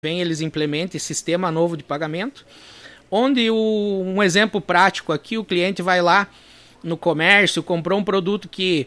eles implementem esse sistema novo de pagamento, onde um exemplo prático aqui, o cliente vai lá no comércio, comprou um produto que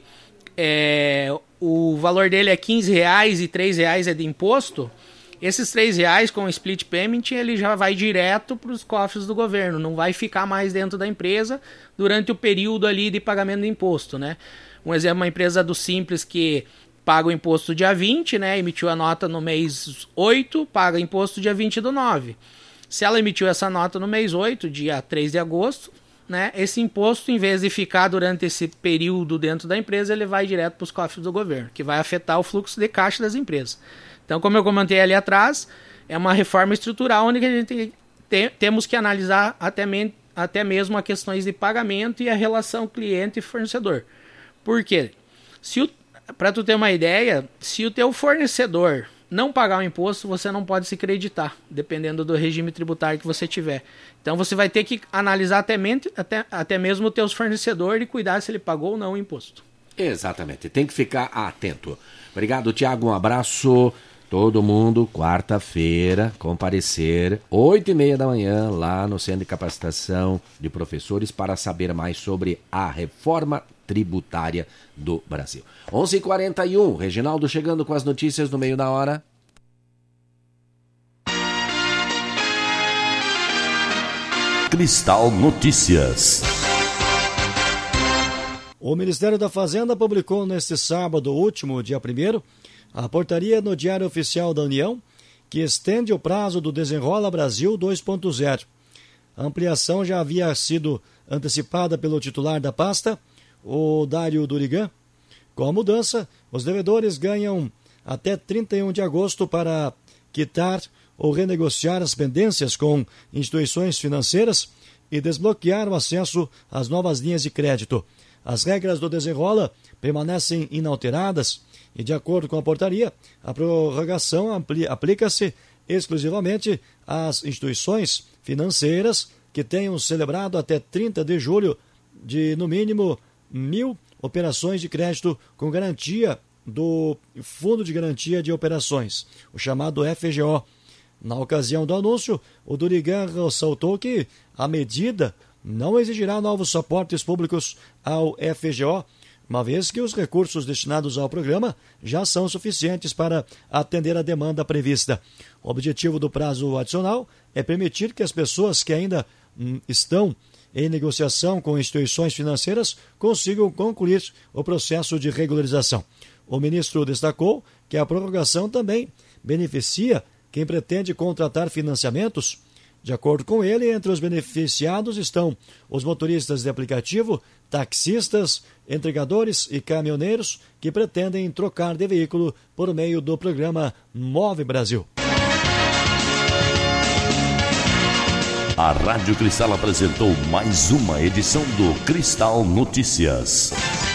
o valor dele é R$15 e R$3 é de imposto. Esses R$3 com o split payment, ele já vai direto para os cofres do governo, não vai ficar mais dentro da empresa durante o período ali de pagamento do imposto, né? Um exemplo, uma empresa do Simples que paga o imposto dia 20, né? Emitiu a nota no mês 8, paga imposto dia 20 do 9. Se ela emitiu essa nota no mês 8, dia 3 de agosto, né? Esse imposto, em vez de ficar durante esse período dentro da empresa, ele vai direto para os cofres do governo, que vai afetar o fluxo de caixa das empresas. Então, como eu comentei ali atrás, é uma reforma estrutural onde a gente temos que analisar até mesmo as questões de pagamento e a relação cliente e fornecedor. Por quê? Para tu ter uma ideia, se o teu fornecedor não pagar o imposto, você não pode se creditar, dependendo do regime tributário que você tiver. Então você vai ter que analisar até mesmo os teus fornecedores e cuidar se ele pagou ou não o imposto. Exatamente, tem que ficar atento. Obrigado, Tiago, um abraço. Todo mundo, quarta-feira, comparecer, 8h30 da manhã, lá no Centro de Capacitação de Professores, para saber mais sobre a reforma tributária do Brasil. 11h41, Reginaldo chegando com as notícias no meio da hora. Cristal Notícias. O Ministério da Fazenda publicou neste sábado último, dia 1º, a portaria no Diário Oficial da União, que estende o prazo do Desenrola Brasil 2.0. A ampliação já havia sido antecipada pelo titular da pasta, o Dário Durigan. Com a mudança, os devedores ganham até 31 de agosto para quitar ou renegociar as pendências com instituições financeiras e desbloquear o acesso às novas linhas de crédito. As regras do Desenrola permanecem inalteradas e, de acordo com a portaria, a prorrogação aplica-se exclusivamente às instituições financeiras que tenham celebrado até 30 de julho de, no mínimo, 1.000 operações de crédito com garantia do Fundo de Garantia de Operações, o chamado FGO. Na ocasião do anúncio, o Durigan ressaltou que a medida não exigirá novos suportes públicos ao FGO, uma vez que os recursos destinados ao programa já são suficientes para atender a demanda prevista. O objetivo do prazo adicional é permitir que as pessoas que ainda estão em negociação com instituições financeiras consigam concluir o processo de regularização. O ministro destacou que a prorrogação também beneficia quem pretende contratar financiamentos. De acordo com ele, entre os beneficiados estão os motoristas de aplicativo, taxistas, entregadores e caminhoneiros que pretendem trocar de veículo por meio do programa Move Brasil. A Rádio Cristal apresentou mais uma edição do Cristal Notícias.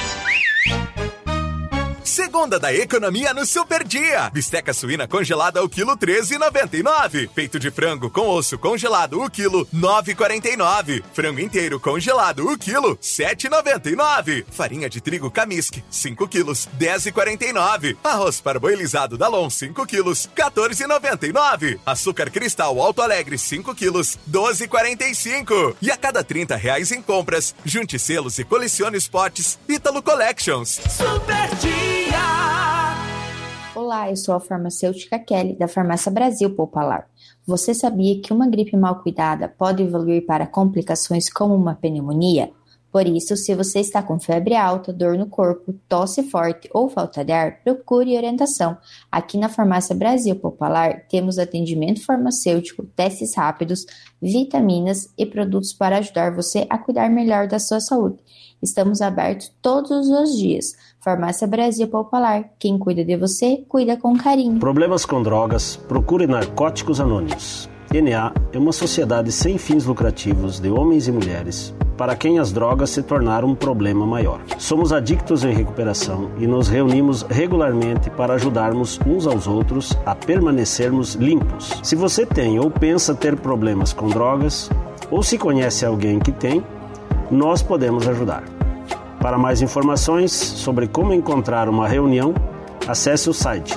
Segunda da economia no Super Dia. Bisteca suína congelada ao quilo R$13,99. Peito de frango com osso congelado o quilo R$9,49. Frango inteiro congelado o quilo R$7,99. Farinha de trigo Camisque 5 quilos R$10,49. Arroz parboilizado Dalon 5 quilos R$14,99. Açúcar cristal Alto Alegre 5 quilos R$12,45. E a cada R$30 em compras, junte selos e colecione os potes Ítalo Collections. Super Dia. Olá, eu sou a farmacêutica Kelly, da Farmácia Brasil Popular. Você sabia que uma gripe mal cuidada pode evoluir para complicações como uma pneumonia? Por isso, se você está com febre alta, dor no corpo, tosse forte ou falta de ar, procure orientação. Aqui na Farmácia Brasil Popular, temos atendimento farmacêutico, testes rápidos, vitaminas e produtos para ajudar você a cuidar melhor da sua saúde. Estamos abertos todos os dias. Farmácia Brasil Popular. Quem cuida de você, cuida com carinho. Problemas com drogas? Procure Narcóticos Anônimos. NA é uma sociedade sem fins lucrativos de homens e mulheres para quem as drogas se tornaram um problema maior. Somos adictos em recuperação e nos reunimos regularmente para ajudarmos uns aos outros a permanecermos limpos. Se você tem ou pensa ter problemas com drogas, ou se conhece alguém que tem, nós podemos ajudar. Para mais informações sobre como encontrar uma reunião, Acesse o site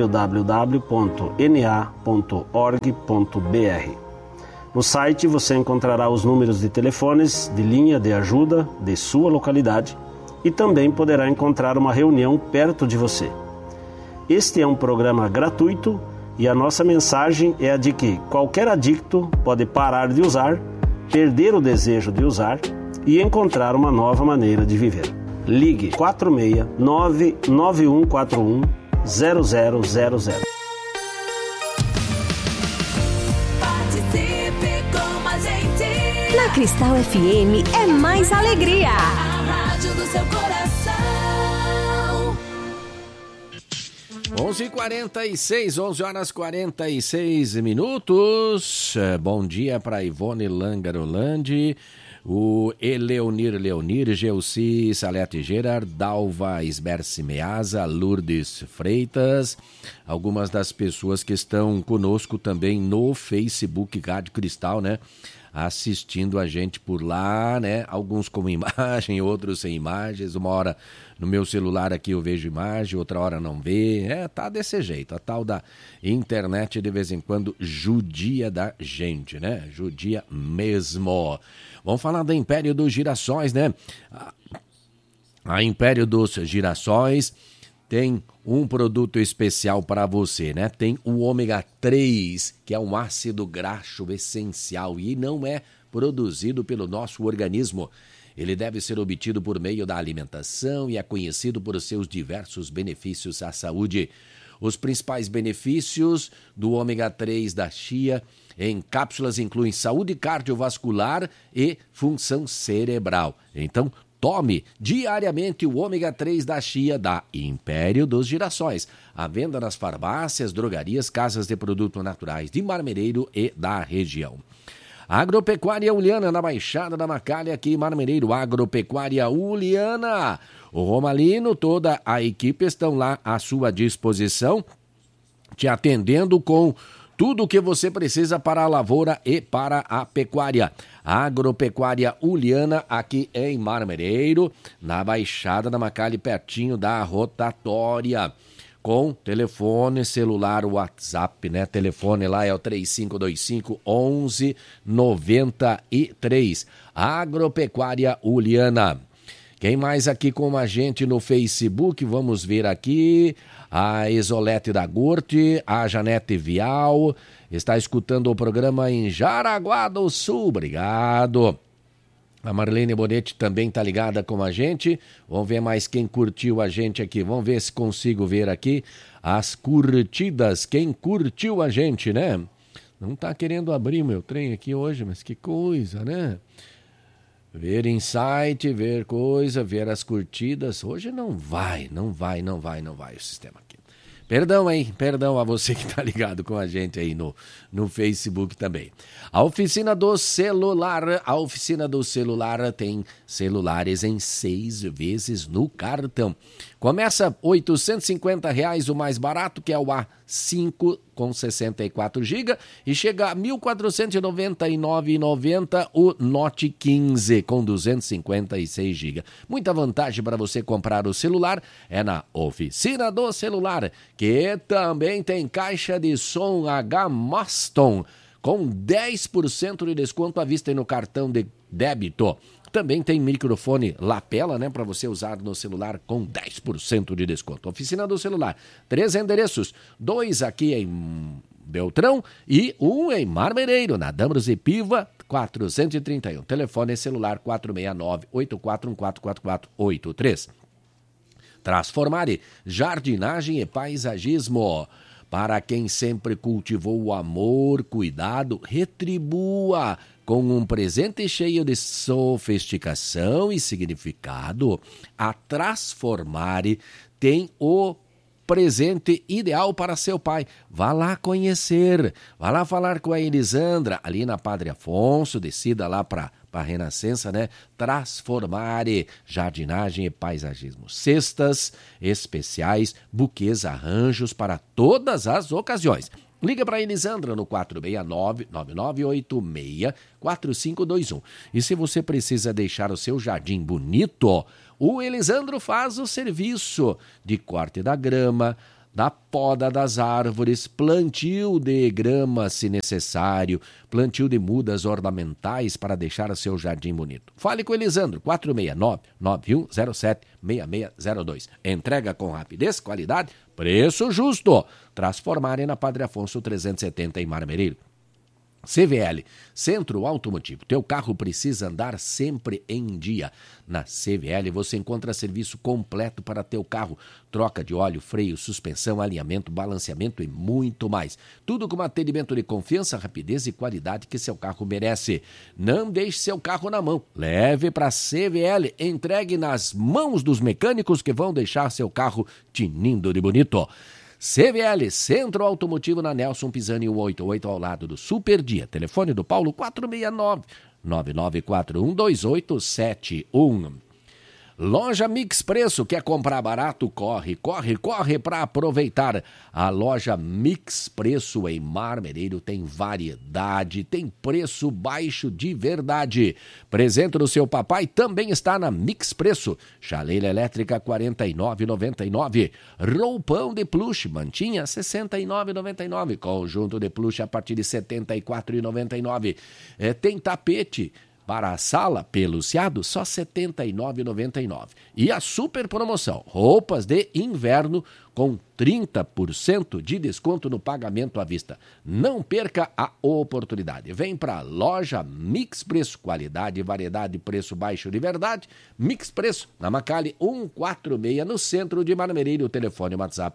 www.na.org.br. No site você encontrará os números de telefones de linha de ajuda de sua localidade e também poderá encontrar uma reunião perto de você. Este é um programa gratuito e a nossa mensagem é a de que qualquer adicto pode parar de usar, perder o desejo de usar e encontrar uma nova maneira de viver. Ligue 46-99141-0000. Na Cristal FM é mais alegria. A rádio do seu coração. 11h46, 11h46. Bom dia para Ivone Langarolandi, o Leonir, Gelsi Salete Gerard, Dalva Esberce Meaza, Lourdes Freitas, algumas das pessoas que estão conosco também no Facebook Rádio Cristal, né? Assistindo a gente por lá, né? Alguns com imagem, outros sem imagens. Uma hora no meu celular aqui eu vejo imagem, outra hora não vê. Tá desse jeito. A tal da internet de vez em quando judia da gente, né? Judia mesmo. Vamos falar da Império dos Girassóis, né? A Império dos Girassóis tem um produto especial para você, né? Tem o ômega 3, que é um ácido graxo essencial e não é produzido pelo nosso organismo. Ele deve ser obtido por meio da alimentação e é conhecido por seus diversos benefícios à saúde. Os principais benefícios do ômega 3 da chia em cápsulas incluem saúde cardiovascular e função cerebral. Então, tome diariamente o ômega 3 da chia da Império dos Girassóis. À venda nas farmácias, drogarias, casas de produtos naturais de Marmereiro e da região. Agropecuária Uliana, na Baixada da Macalha, aqui em Marmereiro. Agropecuária Uliana. O Romalino, toda a equipe estão lá à sua disposição, te atendendo com tudo o que você precisa para a lavoura e para a pecuária. Agropecuária Uliana, aqui em Marmereiro, na Baixada da Macalha, pertinho da rotatória. Com telefone, celular, WhatsApp, né? Telefone lá é o 3525-1193. Agropecuária Uliana. Quem mais aqui com a gente no Facebook? Vamos ver aqui. A Isolete da Gurte, a Janete Vial, está escutando o programa em Jaraguá do Sul. Obrigado. A Marlene Bonetti também está ligada com a gente. Vamos ver mais quem curtiu a gente aqui. Vamos ver se consigo ver aqui as curtidas. Quem curtiu a gente, né? Não está querendo abrir meu trem aqui hoje, mas que coisa, né? Ver insight, ver coisa, ver as curtidas. Hoje não vai o sistema aqui. Perdão, hein? Perdão a você que tá ligado com a gente aí no Facebook também. A oficina do celular tem celulares em 6 vezes no cartão. Começa R$ 850 o mais barato, que é o A5 com 64 GB, e chega a R$ 1.499,90 o Note 15 com 256 GB. Muita vantagem para você comprar o celular é na oficina do celular, que também tem caixa de som H-Maston com 10% de desconto à vista e no cartão de débito. Também tem microfone lapela, né, para você usar no celular com 10% de desconto. Oficina do celular, 3 endereços, 2 aqui em Beltrão e 1 em Marmereiro, na Dambros e Piva, 431. Telefone celular 469-8414-4483. Transformare, jardinagem e paisagismo. Para quem sempre cultivou o amor, cuidado, retribua com um presente cheio de sofisticação e significado. A Transformare tem o presente ideal para seu pai. Vá lá conhecer, vá lá falar com a Elisandra, ali na Padre Afonso, descida lá para a Renascença, né? Transformare, jardinagem e paisagismo. Cestas especiais, buquês, arranjos para todas as ocasiões. Liga para a Elisandra no 469-9986-4521. E se você precisa deixar o seu jardim bonito, o Elisandro faz o serviço de corte da grama, da poda das árvores, plantio de grama se necessário, plantio de mudas ornamentais para deixar o seu jardim bonito. Fale com o Elisandro, 469-9107-6602. Entrega com rapidez, qualidade, preço justo. Transformarem na Padre Afonso 370 em Marmereiro. CVL, Centro Automotivo. Teu carro precisa andar sempre em dia. Na CVL você encontra serviço completo para teu carro. Troca de óleo, freio, suspensão, alinhamento, balanceamento e muito mais. Tudo com atendimento de confiança, rapidez e qualidade que seu carro merece. Não deixe seu carro na mão. Leve para a CVL. Entregue nas mãos dos mecânicos que vão deixar seu carro tinindo de bonito. CVL, Centro Automotivo na Nelson Pisani 188 ao lado do Super Dia. Telefone do Paulo 469-9941-2871. Loja Mix Preço, quer comprar barato? Corre para aproveitar. A loja Mix Preço em Marmereiro tem variedade, tem preço baixo de verdade. Presente do seu papai também está na Mix Preço. Chaleira elétrica R$ 49,99. Roupão de plush, mantinha R$ 69,99. Conjunto de plush a partir de R$ 74,99. Tem tapete para a sala, peluciado, só R$ 79,99. E a super promoção, roupas de inverno com 30% de desconto no pagamento à vista. Não perca a oportunidade. Vem para a loja Mix Preço, qualidade, variedade, preço baixo de verdade. Mix Preço, na Macali 146, no centro de Marmereiro. O telefone WhatsApp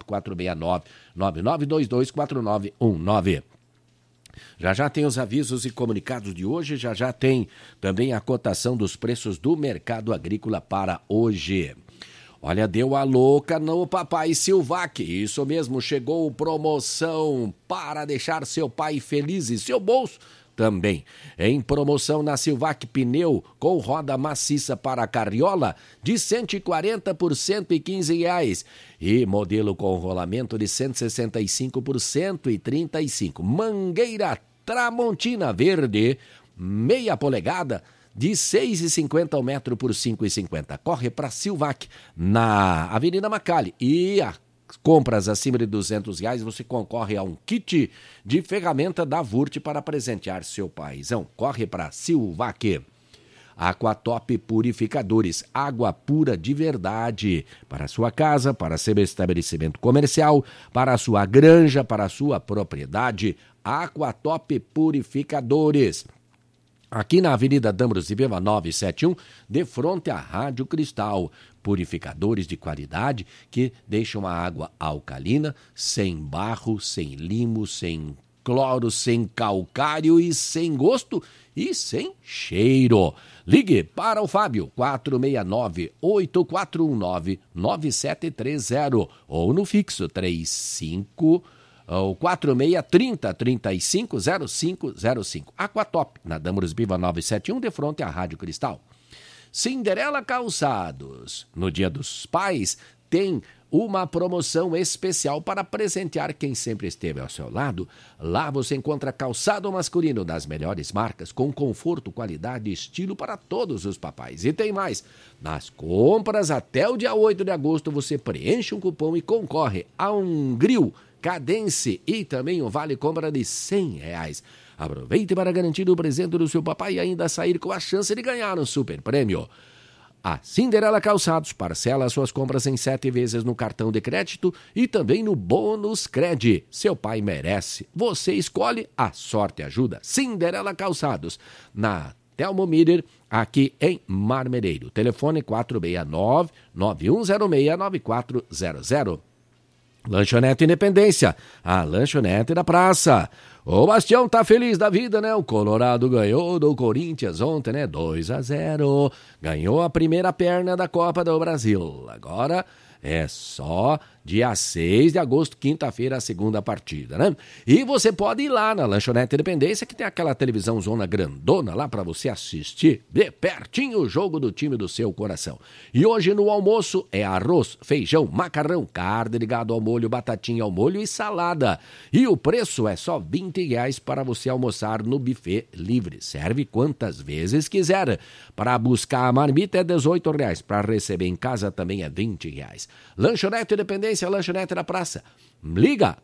469-9922-4919. Já tem os avisos e comunicados de hoje, já tem também a cotação dos preços do mercado agrícola para hoje. Olha, deu a louca no Papai Silvac, isso mesmo, chegou promoção para deixar seu pai feliz e seu bolso também. Em promoção na Silvac Pneu com roda maciça para carriola de 140 por R$ 115. E modelo com rolamento de 165 por R$ 135. Mangueira Tramontina verde, meia polegada, de 6,50 ao metro por R$ 5,50. Corre para Silvac, na Avenida Macali. E a compras acima de R$200, você concorre a um kit de ferramenta da Vurt para presentear seu paizão. Corre para Silvac. Aquatop Purificadores, água pura de verdade, para a sua casa, para seu estabelecimento comercial, para a sua granja, para a sua propriedade. Aquatop Purificadores. Aqui na Avenida Dambros de Bema 971, de frente à Rádio Cristal. Purificadores de qualidade que deixam a água alcalina, sem barro, sem limo, sem cloro, sem calcário e sem gosto e sem cheiro. Ligue para o Fábio 469-8419-9730 ou no fixo 4630-350505. Aquatop, na Dambros Biva 971, de frente à Rádio Cristal. Cinderela Calçados, no Dia dos Pais, tem uma promoção especial para presentear quem sempre esteve ao seu lado. Lá você encontra calçado masculino das melhores marcas, com conforto, qualidade e estilo para todos os papais. E tem mais, nas compras até o dia 8 de agosto você preenche um cupom e concorre a um grill Cadence e também um vale-compra de R$100. Aproveite para garantir o presente do seu papai e ainda sair com a chance de ganhar um super prêmio. A Cinderela Calçados parcela suas compras em 7 vezes no cartão de crédito e também no bônus Cred. Seu pai merece. Você escolhe, a sorte ajuda. Cinderela Calçados, na Telmo Miller, aqui em Marmereiro. Telefone 469-9106-9400. Lanchonete Independência, a lanchonete da praça. O Bastião tá feliz da vida, né? O Colorado ganhou do Corinthians ontem, né? 2-0. Ganhou a primeira perna da Copa do Brasil. Agora é só dia 6 de agosto, quinta-feira, a segunda partida, né? E você pode ir lá na Lanchonete Independência, que tem aquela televisão zona grandona lá para você assistir de pertinho o jogo do time do seu coração. E hoje no almoço é arroz, feijão, macarrão, carne de gado ao molho, batatinha ao molho e salada. E o preço é só R$20 para você almoçar no buffet livre. Serve quantas vezes quiser. Para buscar a marmita é R$18. Para receber em casa também é R$20. Lanchonete Independência, Lanchonete da Praça. Liga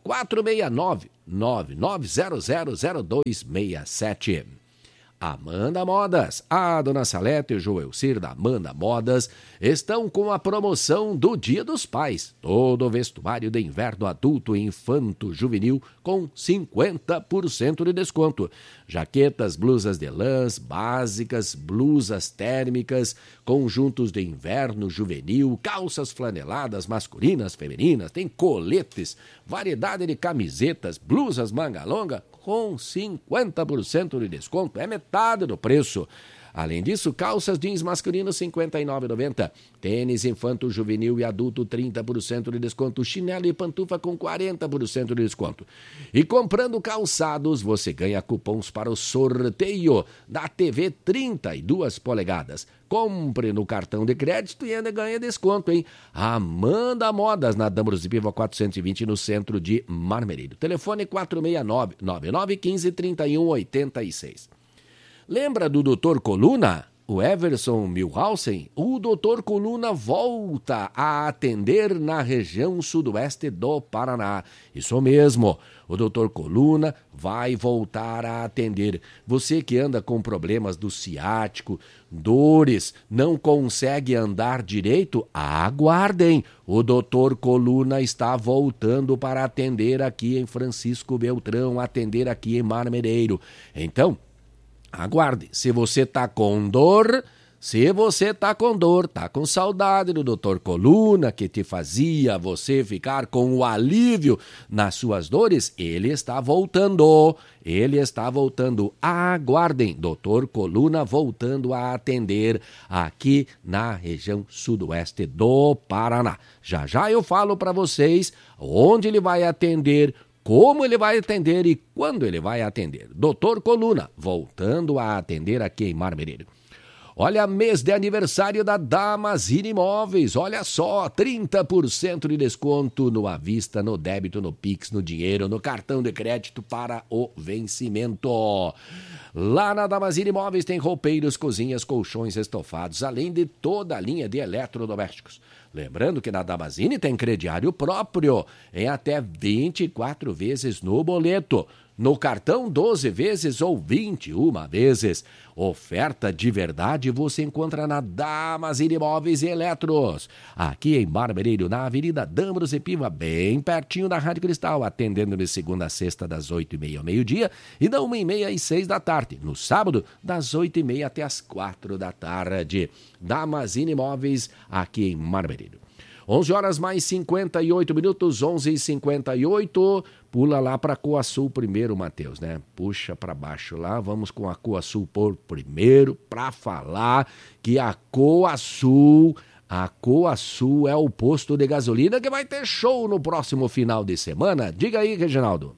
469-99000267. Amanda Modas. A Dona Salete e o Joelcir da Amanda Modas estão com a promoção do Dia dos Pais. Todo o vestuário de inverno adulto e infanto juvenil com 50% de desconto. Jaquetas, blusas de lãs, básicas, blusas térmicas, conjuntos de inverno juvenil, calças flaneladas masculinas, femininas, tem coletes, variedade de camisetas, blusas manga longa com 50% de desconto, é metade do preço. Além disso, calças jeans masculinos R$ 59,90. Tênis infanto, juvenil e adulto 30% de desconto. Chinelo e pantufa com 40% de desconto. E comprando calçados, você ganha cupons para o sorteio da TV 32 polegadas. Compre no cartão de crédito e ainda ganha desconto, hein? Amanda Modas, na Dambros de Piva 420, no centro de Marmerilho. Telefone 469-9915-3186. Lembra do Dr. Coluna? O Everson Milhausen? O Dr. Coluna volta a atender na região sudoeste do Paraná. Isso mesmo, o Dr. Coluna vai voltar a atender. Você que anda com problemas do ciático, dores, não consegue andar direito, aguardem. O Dr. Coluna está voltando para atender aqui em Francisco Beltrão, atender aqui em Marmereiro. Então, aguarde, se você tá com dor, tá com saudade do Dr. Coluna, que te fazia você ficar com o alívio nas suas dores, ele está voltando, aguardem, Dr. Coluna voltando a atender aqui na região sudoeste do Paraná. Já já eu falo para vocês onde ele vai atender, como ele vai atender e quando ele vai atender. Dr. Coluna, voltando a atender aqui em Marmerilho. Olha, mês de aniversário da Damazini Imóveis. Olha só, 30% de desconto no à vista, no débito, no Pix, no dinheiro, no cartão de crédito para o vencimento. Lá na Damazini Imóveis tem roupeiros, cozinhas, colchões, estofados, além de toda a linha de eletrodomésticos. Lembrando que na Damazini tem crediário próprio em até 24 vezes no boleto. No cartão, 12 vezes ou 21 vezes. Oferta de verdade você encontra na Damazini Imóveis e Eletros. Aqui em Marmerilho, na Avenida Dambros e Piva, bem pertinho da Rádio Cristal, atendendo de segunda a sexta das 8h30 ao meio-dia e da 1h30 às 6 da tarde. No sábado, das 8h30 até as 4 da tarde. Damazini Imóveis, aqui em Marmerilho. 11 horas mais 58 minutos, 11h58. Pula lá para Coaçu primeiro, Matheus, né? Puxa para baixo lá, vamos com a Coaçu por primeiro para falar que a Coaçu é o posto de gasolina que vai ter show no próximo final de semana. Diga aí, Reginaldo.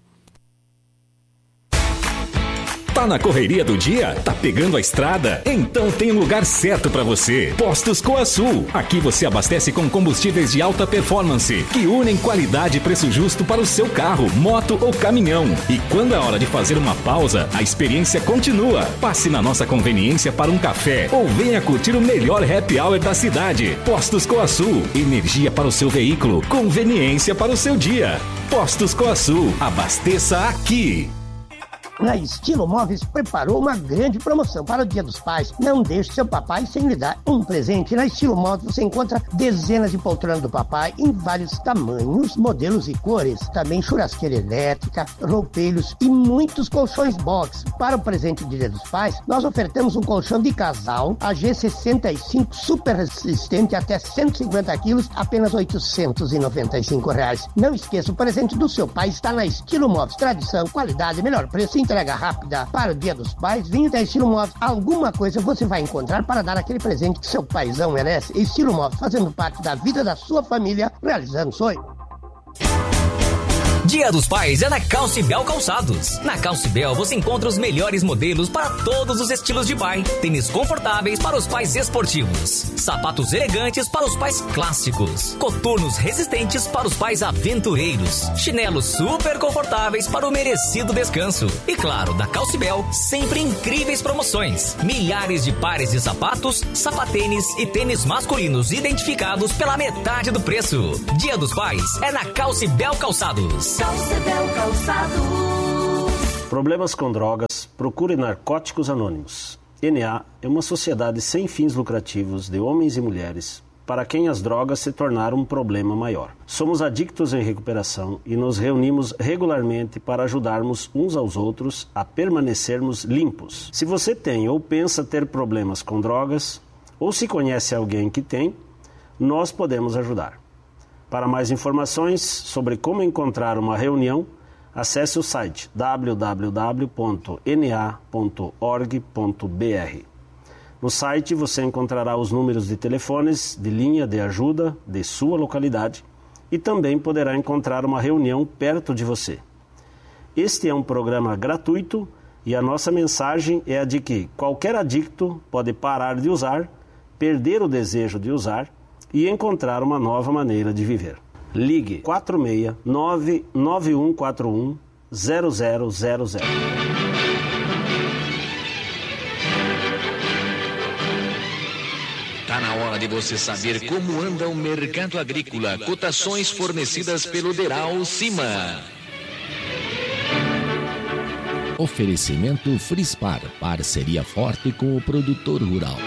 Tá na correria do dia? Tá pegando a estrada? Então tem um lugar certo para você. Postos Coaçu. Aqui você abastece com combustíveis de alta performance, que unem qualidade e preço justo para o seu carro, moto ou caminhão. E quando é hora de fazer uma pausa, a experiência continua. Passe na nossa conveniência para um café ou venha curtir o melhor happy hour da cidade. Postos Coaçu. Energia para o seu veículo, conveniência para o seu dia. Postos Coaçu. Abasteça aqui. A Estilo Móveis preparou uma grande promoção para o Dia dos Pais. Não deixe seu papai sem lhe dar um presente. Na Estilo Móveis você encontra dezenas de poltronas do papai em vários tamanhos, modelos e cores. Também churrasqueira elétrica, roupeiros e muitos colchões box. Para o presente do Dia dos Pais, nós ofertamos um colchão de casal AG65 super resistente até 150 quilos, apenas R$ 895. Não esqueça, o presente do seu pai está na Estilo Móveis. Tradição, qualidade, melhor preço, entrega rápida. Para o Dia dos Pais, vinha da Estilo Móveis. Alguma coisa você vai encontrar para dar aquele presente que seu paizão merece. Estilo Móveis, fazendo parte da vida da sua família, realizando sonho. Dia dos Pais é na Calcibel Calçados. Na Calcibel você encontra os melhores modelos para todos os estilos de pai. Tênis confortáveis para os pais esportivos. Sapatos elegantes para os pais clássicos. Coturnos resistentes para os pais aventureiros. Chinelos super confortáveis para o merecido descanso. E claro, da Calcibel, sempre incríveis promoções. Milhares de pares de sapatos, sapatênis e tênis masculinos identificados pela metade do preço. Dia dos Pais é na Calcibel Calçados. Calcibel Calçados. Problemas com drogas, procure Narcóticos Anônimos. NA é uma sociedade sem fins lucrativos de homens e mulheres para quem as drogas se tornaram um problema maior. Somos adictos em recuperação e nos reunimos regularmente para ajudarmos uns aos outros a permanecermos limpos. Se você tem ou pensa ter problemas com drogas, ou se conhece alguém que tem, nós podemos ajudar. Para mais informações sobre como encontrar uma reunião, acesse o site www.na.org.br. No site você encontrará os números de telefones de linha de ajuda de sua localidade e também poderá encontrar uma reunião perto de você. Este é um programa gratuito e a nossa mensagem é a de que qualquer adicto pode parar de usar, perder o desejo de usar e encontrar uma nova maneira de viver. Ligue 469-9141-0000. Tá na hora de você saber como anda o mercado agrícola. Cotações fornecidas pelo Deral Cima. Oferecimento Frispar, parceria forte com o produtor rural.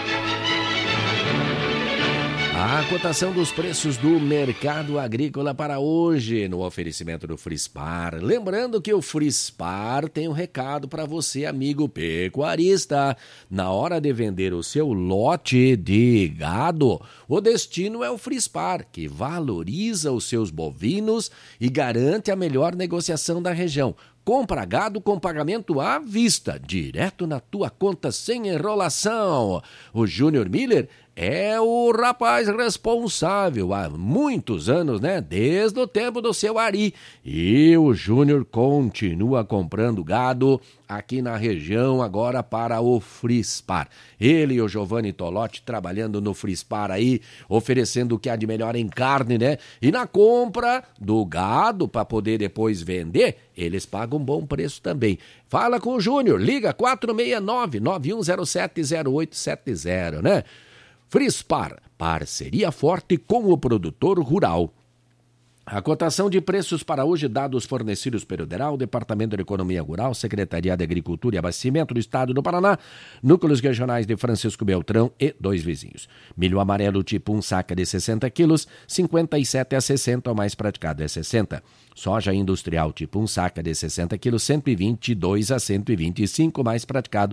A cotação dos preços do mercado agrícola para hoje, no oferecimento do Frispar. Lembrando que o Frispar tem um recado para você, amigo pecuarista. Na hora de vender o seu lote de gado, o destino é o Frispar, que valoriza os seus bovinos e garante a melhor negociação da região. Compra gado com pagamento à vista, direto na tua conta sem enrolação. O Júnior Miller é o rapaz responsável há muitos anos, né? Desde o tempo do seu Ari. E o Júnior continua comprando gado aqui na região agora para o Frispar. Ele e o Giovanni Tolotti trabalhando no Frispar aí, oferecendo o que há de melhor em carne, né? E na compra do gado para poder depois vender, eles pagam um bom preço também. Fala com o Júnior, liga 469-9107-0870, né? Frispar, parceria forte com o produtor rural. A cotação de preços para hoje, dados fornecidos pelo DERAL, Departamento de Economia Rural, Secretaria de Agricultura e Abastecimento do Estado do Paraná, núcleos regionais de Francisco Beltrão e 2 vizinhos. Milho amarelo tipo 1 saca de 60 quilos, 57 a 60, o mais praticado é 60. Soja industrial tipo 1 saca de 60 quilos, 122 a 125, mais praticado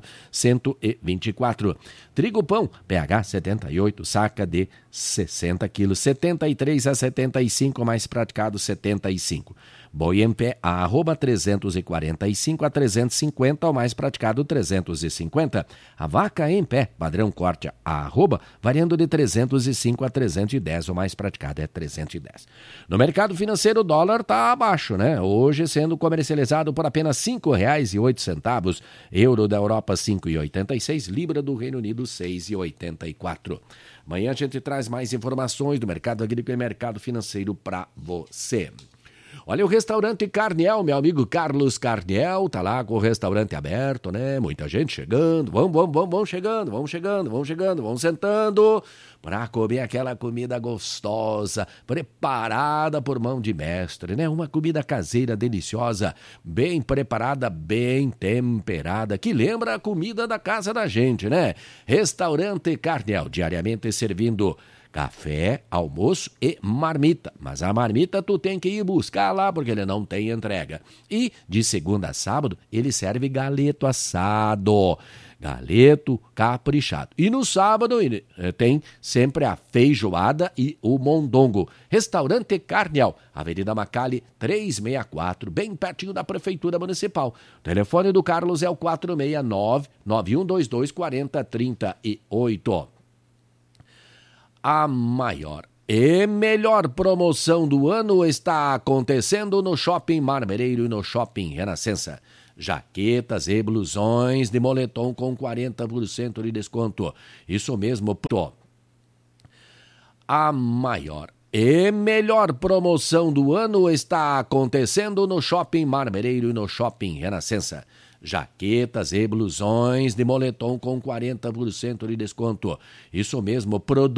124. Trigo pão, PH 78, saca de 60 quilos, 73 a 75, mais praticado 75. Boi em pé, arroba 345 a 350, o mais praticado 350. A vaca em pé, padrão corte, arroba, variando de 305 a 310, o mais praticado é 310. No mercado financeiro, o dólar está abaixo, né? Hoje sendo comercializado por apenas R$ 5,08. Euro da Europa 5,86, Libra do Reino Unido 6,84. Amanhã a gente traz mais informações do mercado agrícola e mercado financeiro para você. Olha, o restaurante Carniel, meu amigo Carlos Carniel, tá lá com o restaurante aberto, né? Muita gente chegando, vamos chegando, vamos sentando para comer aquela comida gostosa, preparada por mão de mestre, né? Uma comida caseira deliciosa, bem preparada, bem temperada, que lembra a comida da casa da gente, né? Restaurante Carniel, diariamente servindo café, almoço e marmita. Mas a marmita tu tem que ir buscar lá porque ele não tem entrega. E de segunda a sábado ele serve galeto assado. Galeto caprichado. E no sábado ele tem sempre a feijoada e o mondongo. Restaurante Carniel, Avenida Macali 364, bem pertinho da Prefeitura Municipal. O telefone do Carlos é o 469-9122-4038. A maior E melhor promoção do ano está acontecendo no Shopping Marmereiro e no Shopping Renascença. Jaquetas e blusões de moletom com 40% de desconto. Isso mesmo, a maior e melhor promoção do ano está acontecendo no Shopping Marmereiro e no Shopping Renascença. Jaquetas e blusões de moletom com 40% de desconto. Isso mesmo,